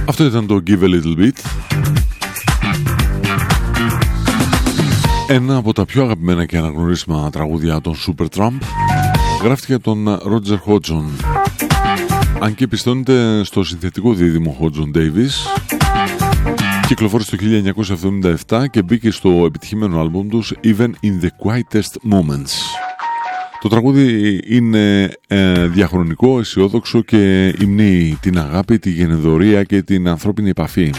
Αυτό ήταν το Give a Little Bit. Ένα από τα πιο αγαπημένα και αναγνωρίσιμα τραγούδια των Supertramp. Γράφτηκε από τον Roger Hodgson. Αν και πιστώνεται στο συνθετικό δίδυμο Hodgson Davis. Κυκλοφόρησε το 1977 και μπήκε στο επιτυχημένο άλμπουμ τους Even in the Quietest Moments. Το τραγούδι είναι διαχρονικό, αισιόδοξο και υμνεί την αγάπη, τη γενεδορία και την ανθρώπινη επαφή.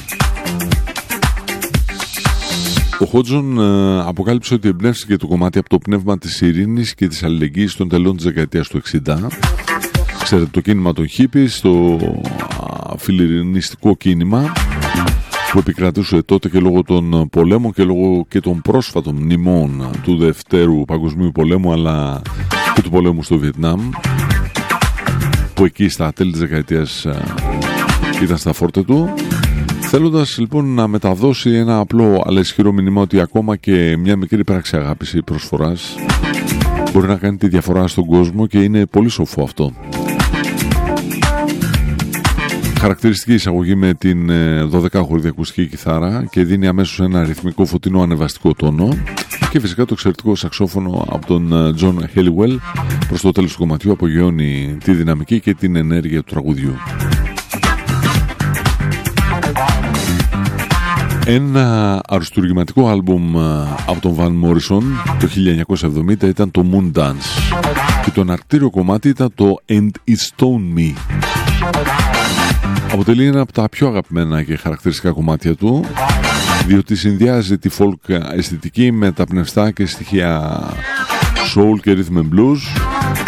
Ο Χότζον αποκάλυψε ότι εμπνεύστηκε το κομμάτι από το πνεύμα της ειρήνης και της αλληλεγγύης των τελών της δεκαετίας του 60. Ξέρετε, το κίνημα των hippies, το φιλιρινιστικό κίνημα που επικρατούσε τότε και λόγω των πολέμων και λόγω και των πρόσφατων μνημών του Δευτέρου Παγκοσμίου Πολέμου, αλλά και του πολέμου στο Βιετνάμ, που εκεί στα τέλη της δεκαετίας ήταν στα φόρτε του, θέλοντας λοιπόν να μεταδώσει ένα απλό αλλά ισχυρό μήνυμα ότι ακόμα και μια μικρή πράξη αγάπης ή προσφοράς μπορεί να κάνει τη διαφορά στον κόσμο, και είναι πολύ σοφό αυτό. Χαρακτηριστική εισαγωγή με την 12χωρη ακουστική κιθάρα και δίνει αμέσως ένα ρυθμικό φωτεινό ανεβαστικό τόνο, και φυσικά το εξαιρετικό σαξόφωνο από τον John Helliwell προς το τέλος του κομματιού απογειώνει τη δυναμική και την ενέργεια του τραγουδιού. Ένα αριστουργηματικό άλμπουμ από τον Van Morrison το 1970 ήταν το Moondance, και το αναρκτήριο κομμάτι ήταν το And It Stoned Me. Αποτελεί ένα από τα πιο αγαπημένα και χαρακτηριστικά κομμάτια του, διότι συνδυάζει τη folk αισθητική με τα πνευστά και στοιχεία soul και rhythm and blues.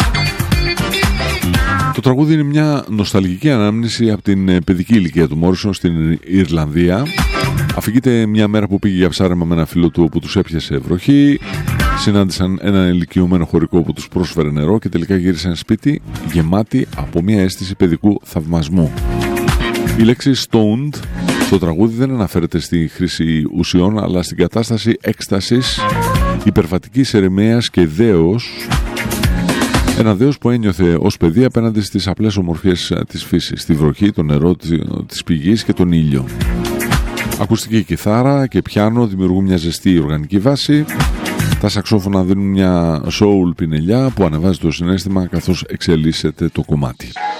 Το τραγούδι είναι μια νοσταλγική ανάμνηση από την παιδική ηλικία του Μόρισον στην Ιρλανδία. Αφηγείται μια μέρα που πήγε για ψάρεμα με ένα φίλο του, όπου τους έπιασε βροχή. Συνάντησαν έναν ηλικιωμένο χωρικό που τους πρόσφερε νερό και τελικά γύρισαν σπίτι γεμάτοι από μια αίσθηση παιδικού θαυμασμού. Η λέξη stoned στο τραγούδι δεν αναφέρεται στη χρήση ουσιών, αλλά στην κατάσταση έκστασης, υπερβατικής ερεμέας και δέος. Ένα δέος που ένιωθε ως παιδί απέναντι στις απλές ομορφιές της φύσης, τη βροχή, το νερό της πηγής και τον ήλιο. Ακουστική κιθάρα και πιάνο δημιουργούν μια ζεστή οργανική βάση. Τα σαξόφωνα δίνουν μια soul πινελιά που ανεβάζει το συναίσθημα καθώς εξελίσσεται το κομμάτι.